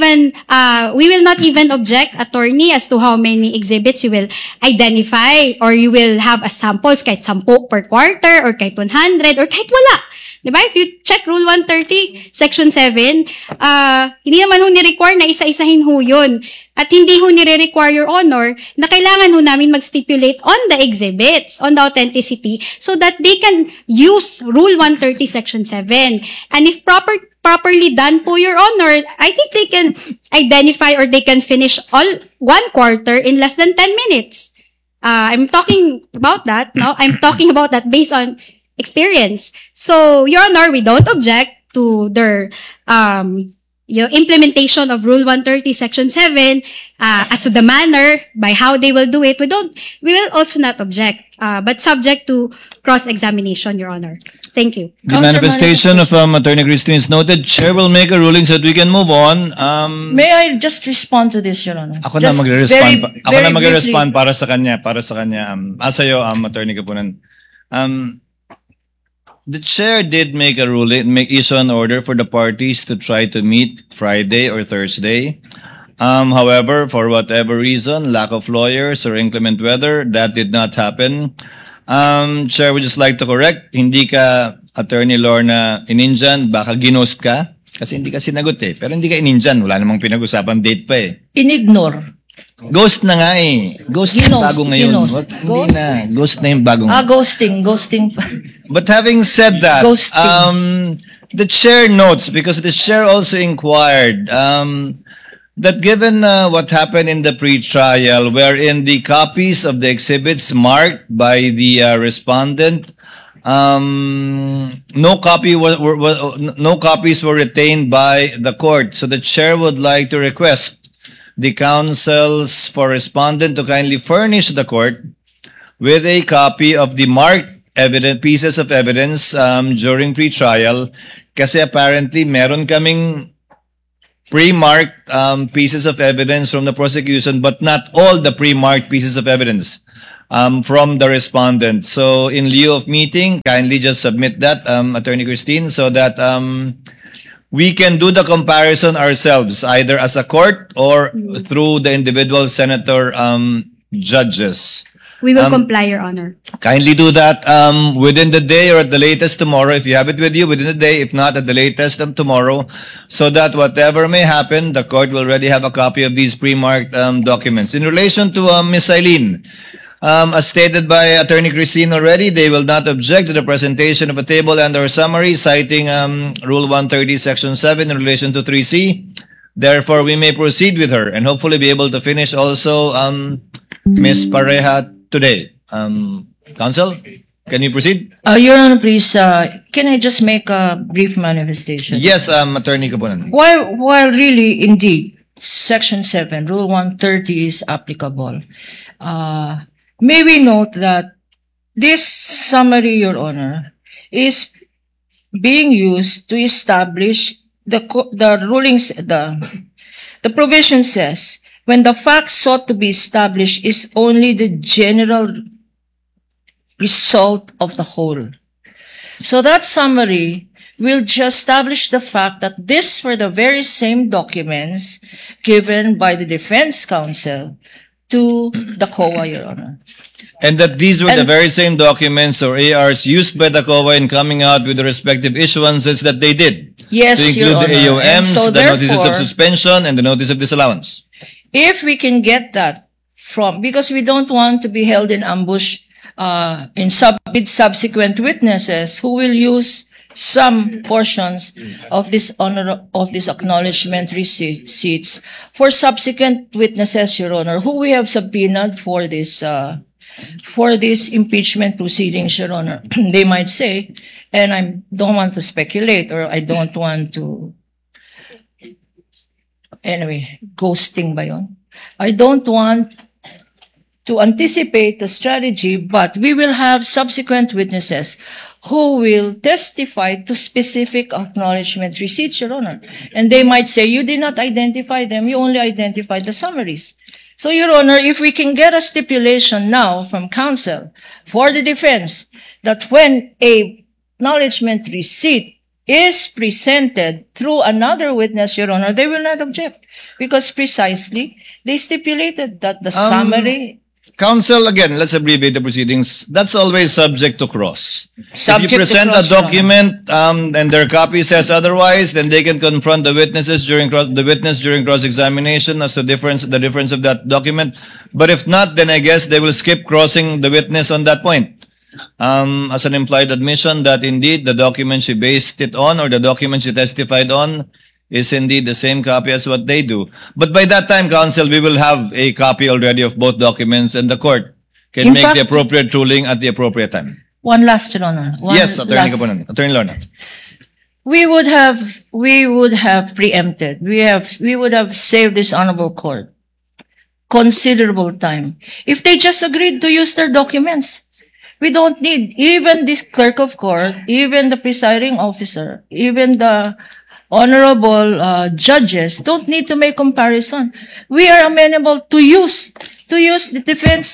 will not even object, attorney, as to how many exhibits you will identify or you will have as samples, kahit 10 per quarter or kahit 100 or kahit wala. Diba? If you check Rule 130, Section 7, hindi naman ho ni-require na isa-isahin ho yun. At hindi ho nire-require, Your Honor, na kailangan ho namin mag-stipulate on the exhibits, on the authenticity, so that they can use Rule 130, Section 7. And if properly done po, Your Honor, I think they can identify or they can finish all 1 quarter in less than 10 minutes. I'm talking about that, no? I'm talking about that based on experience. So, Your Honor, we don't object to their implementation of Rule 130, Section 7, as to the manner by how they will do it. We will also not object, but subject to cross-examination, Your Honor. Thank you. The manifestation of Attorney Christine is noted. Chair will make a ruling so that we can move on. May I just respond to this, Your Honor? Ako na magre-respond para sa kanya. Asayo, Attorney Kapunan. The chair did make a ruling, issue an order for the parties to try to meet Friday or Thursday. However, for whatever reason, lack of lawyers or inclement weather, that did not happen. Chair would just like to correct, hindi ka Attorney Lorna ininjan, baka ginost ka. Kasi hindi ka sinagot eh. Pero hindi ka ininjan, wala namang pinag-usapan date pa eh. Inignore. Ghost na nga eh. Ghost na bago ngayon. Hindi na. Ghost na yung bago ngayon. Ghosting. But having said that, the chair notes, because the chair also inquired, that given what happened in the pre-trial, wherein the copies of the exhibits marked by the respondent, no copies were retained by the court. So the chair would like to request the counsels for respondent to kindly furnish the court with a copy of the marked pieces of evidence during pre-trial, Kasi apparently meron kaming pre-marked pieces of evidence from the prosecution, but not all the pre-marked pieces of evidence from the respondent. So in lieu of meeting, kindly just submit that, Attorney Christine, so that we can do the comparison ourselves, either as a court or through the individual senator judges. We will comply, Your Honor. Kindly do that within the day or at the latest tomorrow. If you have it with you, within the day. If not, at the latest of tomorrow. So that whatever may happen, the court will already have a copy of these pre-marked documents. In relation to Ms. Eileen, as stated by Attorney Christine already, they will not object to the presentation of a table and/or summary citing Rule 130, Section 7 in relation to 3C. Therefore, we may proceed with her and hopefully be able to finish also Ms. Pareja today. Counsel, can you proceed? Your Honor, please, can I just make a brief manifestation? Yes, Attorney Kapunan. While really, indeed, Section 7, Rule 130 is applicable, may we note that this summary, Your Honor, is being used to establish the rulings, the provision says, when the facts sought to be established is only the general result of the whole. So that summary will just establish the fact that these were the very same documents given by the defense counsel to the COA, Your Honor. And that these were the very same documents or ARs used by the COA in coming out with the respective issuances that they did. Yes, to include Your the Honor. AOMs, So the notices of therefore, suspension, and the notice of disallowance. if we can get that from, because we don't want to be held in ambush with subsequent witnesses who will use some portions of this acknowledgement receipts for subsequent witnesses, Your Honor, who we have subpoenaed for this impeachment proceedings, Your Honor. They might say, and I don't want to speculate, or I don't want to, anyway, ghosting ba yun? I don't want to anticipate the strategy, but we will have subsequent witnesses who will testify to specific acknowledgement receipts, Your Honor. And they might say, you did not identify them, you only identified the summaries. So, Your Honor, if we can get a stipulation now from counsel for the defense that when a acknowledgement receipt is presented through another witness, Your Honor, they will not object because precisely they stipulated that the summary. Counsel, again, let's abbreviate the proceedings. That's always subject to cross. Subject if you present to cross, a document and their copy says otherwise, then they can confront the witnesses during cross-examination as to the difference of that document. But if not, then I guess they will skip crossing the witness on that point. As an implied admission that indeed the document she based it on or the document she testified on is indeed the same copy as what they do. But by that time, counsel, we will have a copy already of both documents and the court can make the appropriate ruling at the appropriate time. One last, Your Honor. Yes, Attorney Kapunan. Attorney Lorna. We would have preempted. We would have saved this honorable court considerable time if they just agreed to use their documents. We don't need even this clerk of court, even the presiding officer, even the honorable judges don't need to make comparison. We are amenable to use the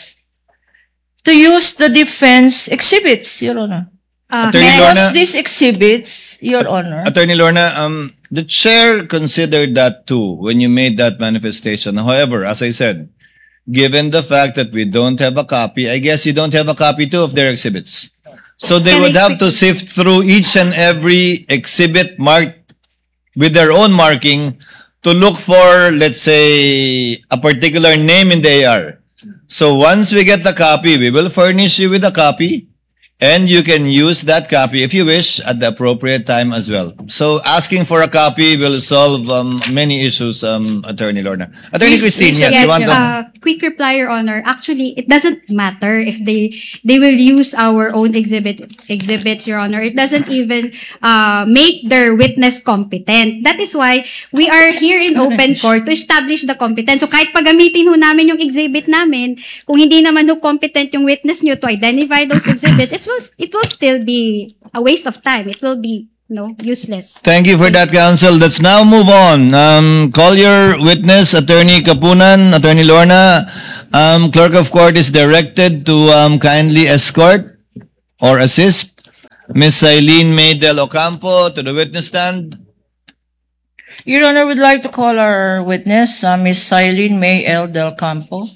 defense exhibits, Your Honor. Because these exhibits, Your Honor. Attorney Lorna, the chair considered that too when you made that manifestation. However, as I said, given the fact that we don't have a copy, I guess you don't have a copy too of their exhibits. So they would have to sift through each and every exhibit marked with their own marking to look for, let's say, a particular name in the AR. So once we get the copy, we will furnish you with a copy and you can use that copy if you wish at the appropriate time as well. So asking for a copy will solve many issues, Attorney Lorna. Attorney Christine, yes, you want to... Quick reply, Your Honor. Actually, it doesn't matter if they will use our own exhibits, Your Honor. It doesn't even make their witness competent. That is why we are here in open court to establish the competence. So kahit pagamitin ho namin yung exhibit namin, kung hindi naman ho competent yung witness nyo to identify those exhibits, it will still be a waste of time. It will be No, useless. Thank you for that, counsel. Let's now move on. Call your witness, Attorney Kapunan, Attorney Lorna. Clerk of Court is directed to kindly escort or assist Ms. Eileen May Del Ocampo to the witness stand. Your Honor, would like to call our witness, Ms. Eileen May L. Del Campo.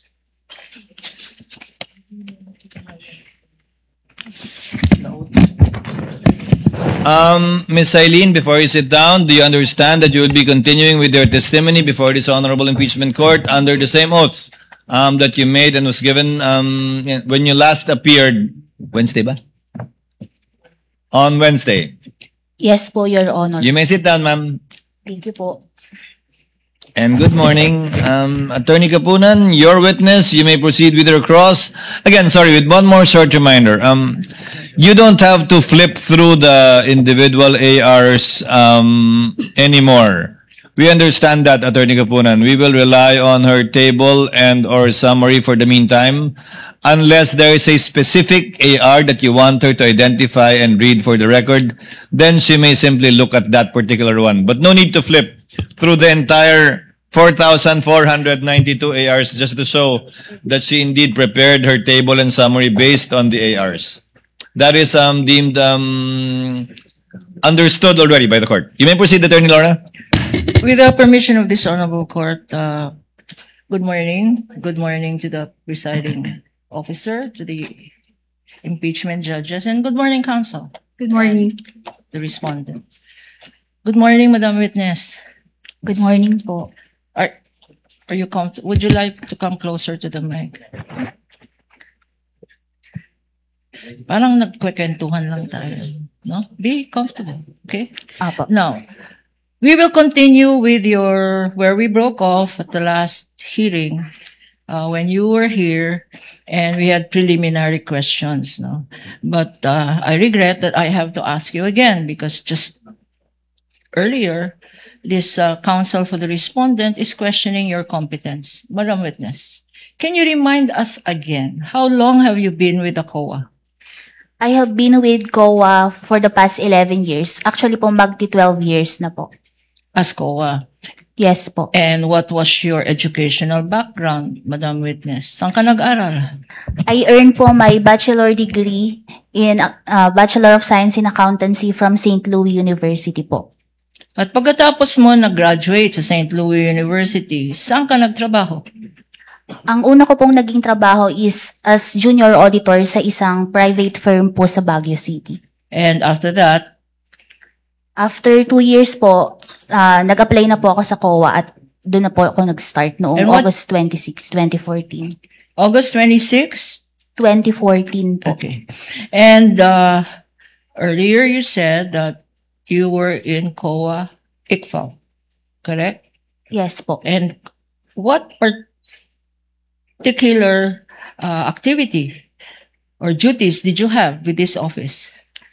Ms. Eileen, before you sit down, do you understand that you will be continuing with your testimony before this Honorable Impeachment Court under the same oath that you made and was given when you last appeared Wednesday ba? On Wednesday. Yes po, Your Honor. You may sit down, ma'am. Thank you po. And good morning. Attorney Kapunan, your witness, you may proceed with your cross. Again, sorry, with one more short reminder. You don't have to flip through the individual ARs anymore. We understand that, Attorney Kapunan. We will rely on her table and or summary for the meantime, unless there is a specific AR that you want her to identify and read for the record, then she may simply look at that particular one. But no need to flip through the entire 4,492 ARs just to show that she indeed prepared her table and summary based on the ARs. That is deemed understood already by the court. You may proceed, Attorney Lorna. With the permission of this honorable court, good morning. Good morning to the presiding officer, to the impeachment judges, and good morning, counsel. Good morning. The respondent. Good morning, Madam Witness. Good morning po. Are you would you like to come closer to the mic? Parang nagkwekwentuhan lang tayo, no? Be comfortable, okay? Apo. Now, we will continue with where we broke off at the last hearing, when you were here and we had preliminary questions, no? But I regret that I have to ask you again because just earlier, this counsel for the respondent is questioning your competence. Madam Witness, can you remind us again, how long have you been with the COA? I have been with COA for the past 11 years. Actually po, magti 12 years na po. As COA? Yes po. And what was your educational background, Madam Witness? Saan ka nag-aral? I earned po my bachelor degree in Bachelor of Science in Accountancy from St. Louis University po. At pagkatapos mo nag-graduate sa St. Louis University, saan ka nagtrabaho? Ang una ko pong naging trabaho is as junior auditor sa isang private firm po sa Baguio City. And after that? After 2 years po, nag-apply na po ako sa COA at doon na po ako nag-start noong August 26, 2014. August 26? 2014 po. Okay. And earlier you said that you were in COA ICFAO, correct? Yes po. And what particular activity or duties did you have with this office?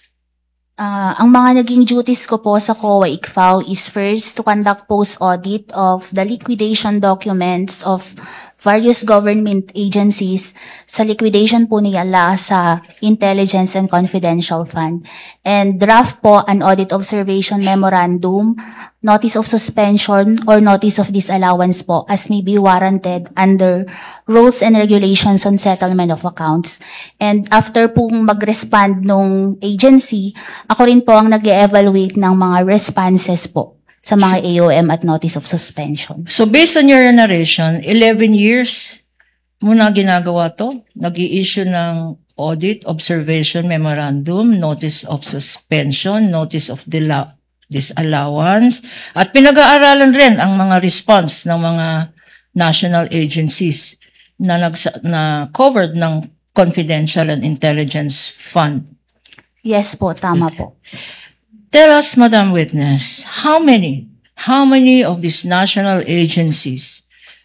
Ang mga naging duties ko po sa COA ICFAO is first to conduct post-audit of the liquidation documents of various government agencies sa liquidation po nila sa Intelligence and Confidential Fund. And draft po an audit observation memorandum, notice of suspension or notice of disallowance po as may be warranted under rules and regulations on settlement of accounts. And after pong mag-respond nung agency, ako rin po ang nag-evaluate ng mga responses po sa mga AOM at notice of suspension. So based on your narration, 11 years mo na ginagawa to? Nag-i-issue ng audit, observation, memorandum, notice of suspension, notice of disallowance, at pinag-aaralan rin ang mga response ng mga national agencies na covered ng Confidential and Intelligence Fund. Yes po, tama po. Tell us, Madam Witness, how many of these national agencies,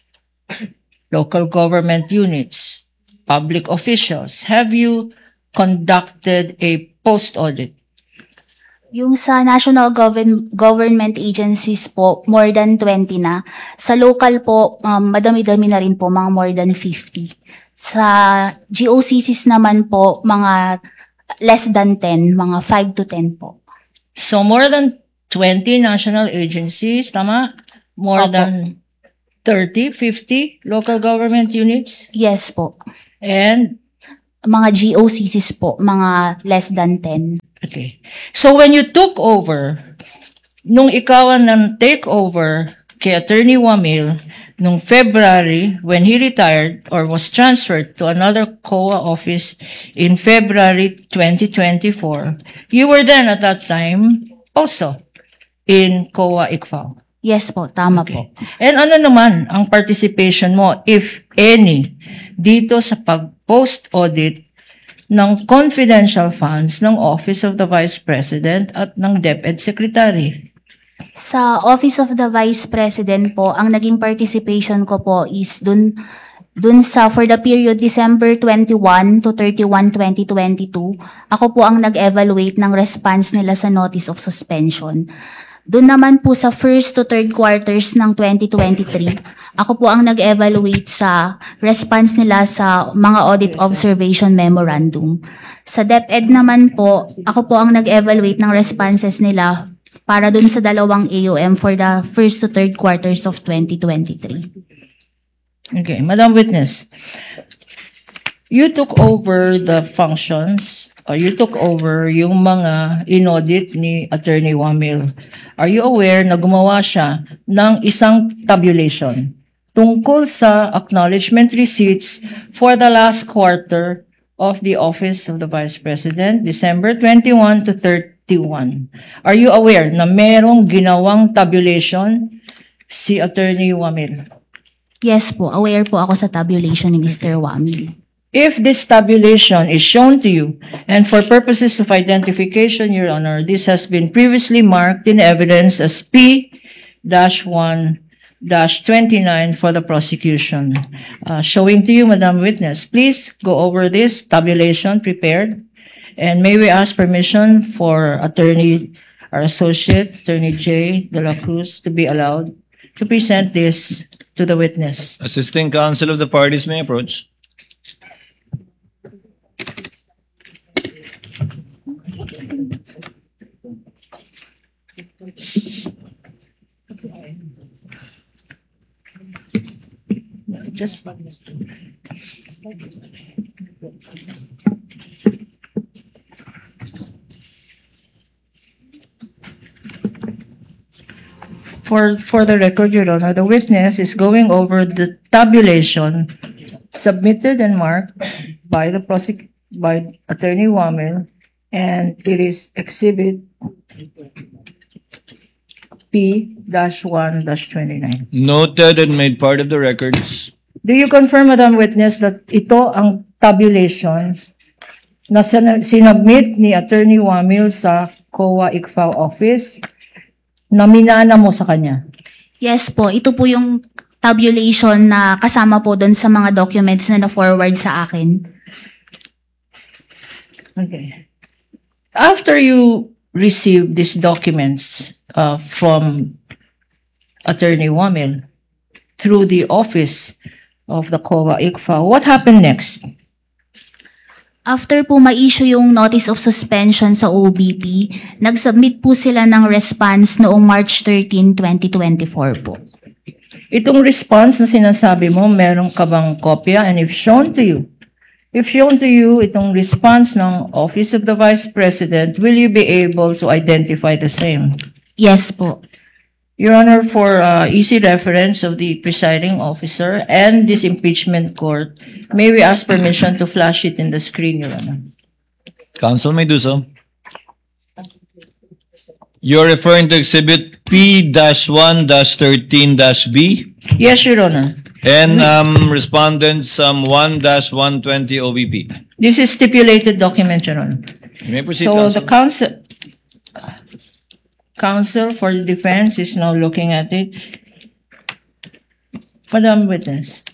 local government units, public officials, have you conducted a post-audit? Yung sa national government agencies po, more than 20 na. Sa local po, madami-dami na rin po, mga more than 50. Sa GOCCs naman po, mga less than 10, mga 5 to 10 po. So more than 20 national agencies, tama? More Opo. than 30, 50 local government units? Yes po. And Mga GOCCs po, mga less than 10. okay. So when you took over, nung ikaw ang take over kay Attorney Wamil, nung February, when he retired or was transferred to another COA office in February 2024, you were then at that time also in COA ICFAO. Yes po, tama po. And ano naman ang participation mo, if any, dito sa pag-post-audit ng confidential funds ng Office of the Vice President at ng DepEd Secretary? Sa Office of the Vice President po, ang naging participation ko po is dun sa for the period December 21 to 31, 2022, ako po ang nag-evaluate ng response nila sa Notice of Suspension. Doon naman po sa first to third quarters ng 2023, ako po ang nag-evaluate sa response nila sa mga audit observation memorandum. Sa DepEd naman po, ako po ang nag-evaluate ng responses nila para doon sa dalawang AOM for the first to third quarters of 2023. Okay, Madam Witness, you took over the functions, or you took over yung mga inaudit ni Attorney Wamil. Are you aware na gumawa siya ng isang tabulation tungkol sa acknowledgement receipts for the last quarter of the Office of the Vice President, December 21 to 31? Are you aware na merong ginawang tabulation si Attorney Wamil? Yes po, aware po ako sa tabulation ni Mr. Wamil. If this tabulation is shown to you, and for purposes of identification, Your Honor, this has been previously marked in evidence as P-1-29 for the prosecution. Showing to you, Madam Witness, please go over this tabulation prepared, and may we ask permission for our Associate Attorney J. De La Cruz to be allowed to present this to the witness. Assisting counsel of the parties may approach. Just for the record, Your Honor, the witness is going over the tabulation submitted and marked by by Attorney Wamil, and it is Exhibit P-1-29. Noted and made part of the records. Do you confirm, Madam Witness, that ito ang tabulation na sinubmit ni Attorney Wamil sa COA ICFAO office na minana mo sa kanya? Yes po, ito po yung tabulation na kasama po doon sa mga documents na na-forward sa akin. Okay. After you received these documents from Attorney Wamil through the office of the COA ICFAO, what happened next? After po ma-issue yung Notice of Suspension sa OBP, nag-submit po sila ng response noong March 13, 2024 po. Itong response na sinasabi mo, meron ka bang kopya? And if shown to you, itong response ng Office of the Vice President, will you be able to identify the same? Yes po. Your Honor, for easy reference of the presiding officer and this impeachment court, may we ask permission to flash it in the screen, Your Honor? Counsel may do so. You're referring to Exhibit P-1-13-B? Yes, Your Honor. And respondents 1-120 OVP. This is stipulated document, Your Honor. You may proceed, So counsel. the counsel for the defense is now looking at it. Madam Witness.